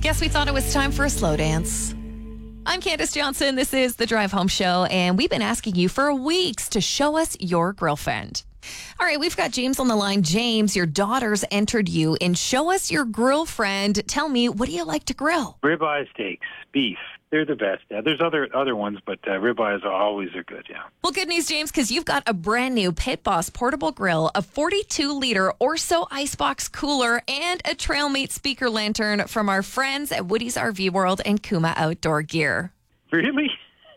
Guess we thought it was time for a slow dance. I'm Candace Johnson. This is The Drive Home Show, and we've been asking you for weeks to show us your girlfriend. All right, we've got James on the line. James, your daughter's entered you in Show Us Your Girlfriend. Tell me, what do you like to grill? Ribeye steaks, beef. They're the best. Yeah, there's other ones, but ribeyes are good, yeah. Well, good news, James, because you've got a brand new Pit Boss portable grill, a 42-liter Orso Icebox cooler, and a trail mate speaker lantern from our friends at Woody's RV World and Kuma Outdoor Gear. Really?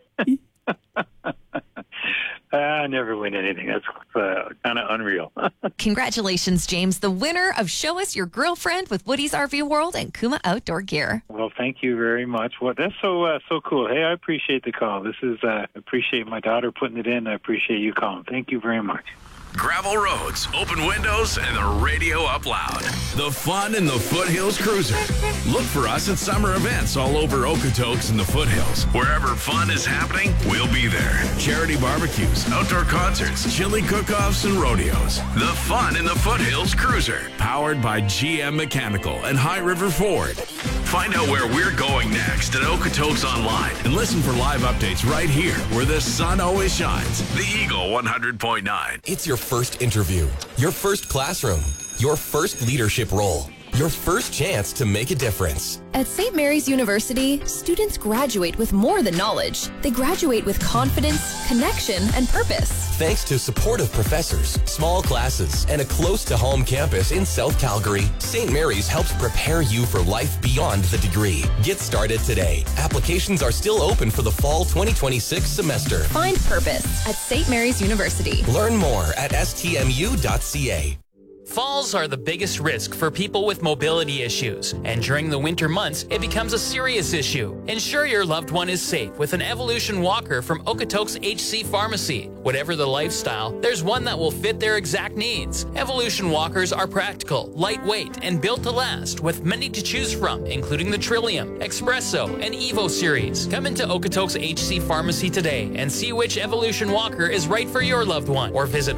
I never win anything. That's kind of unreal. Congratulations, James, the winner of Show Us Your Girlfriend with Woody's RV World and Kuma Outdoor Gear. Well, thank you very much. Well, that's so cool. Hey, I appreciate the call. This is appreciate my daughter putting it in. I appreciate you calling. Thank you very much. Gravel roads, open windows, and the radio up loud. The fun in the Foothills Cruiser. Look for us at summer events all over Okotoks and the Foothills. Wherever fun is happening, we'll be there. Charity barbecues, outdoor concerts, chili cook-offs, and rodeos. The fun in the Foothills Cruiser. Powered by GM Mechanical and High River Ford. Find out where we're going next at Okotoks Online and listen for live updates right here where the sun always shines. The Eagle 100.9. It's your first interview, your first classroom, your first leadership role, your first chance to make a difference. At St. Mary's University, students graduate with more than knowledge. They graduate with confidence, connection, and purpose. Thanks to supportive professors, small classes, and a close-to-home campus in South Calgary, St. Mary's helps prepare you for life beyond the degree. Get started today. Applications are still open for the fall 2026 semester. Find purpose at St. Mary's University. Learn more at stmu.ca. Falls are the biggest risk for people with mobility issues, and during the winter months, it becomes a serious issue. Ensure your loved one is safe with an Evolution Walker from Okotoks HC Pharmacy. Whatever the lifestyle, there's one that will fit their exact needs. Evolution Walkers are practical, lightweight, and built to last, with many to choose from, including the Trillium, Espresso, and Evo series. Come into Okotoks HC Pharmacy today and see which Evolution Walker is right for your loved one, or visit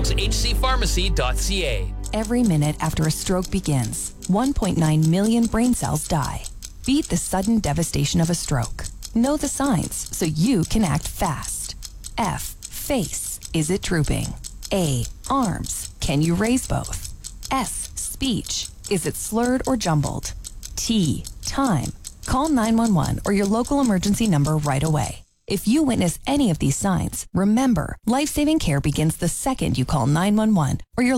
okotoks.hcpharmacy.ca. Every minute after a stroke begins, 1.9 million brain cells die. Beat the sudden devastation of a stroke. Know the signs so you can act fast. F, face, is it drooping? A, arms, can you raise both? S, speech, is it slurred or jumbled? T, time, call 911 or your local emergency number right away. If you witness any of these signs, remember, life-saving care begins the second you call 911 or your